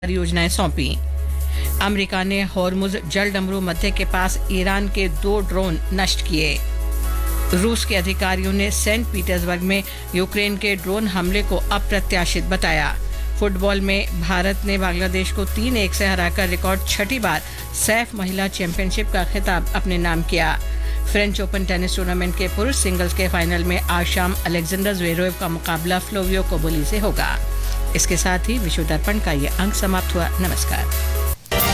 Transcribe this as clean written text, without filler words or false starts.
परियोजनाएं सौंपी। अमेरिका ने हॉर्मुज जलडमरू मध्य के पास ईरान के 2 ड्रोन नष्ट किए। रूस के अधिकारियों ने सेंट पीटर्सबर्ग में यूक्रेन के ड्रोन हमले को अप्रत्याशित बताया। फुटबॉल में भारत ने बांग्लादेश को 3-1 से हराकर रिकॉर्ड 6ठी बार सैफ महिला चैंपियनशिप का खिताब अपने नाम किया। फ्रेंच ओपन टेनिस टूर्नामेंट के पुरुष सिंगल्स के फाइनल में आज शाम अलेक्जेंडर ज़्वेरेव का मुकाबला फ्लोवियो कोबोली से होगा। इसके साथ ही विश्व दर्पण का ये अंक समाप्त हुआ। नमस्कार।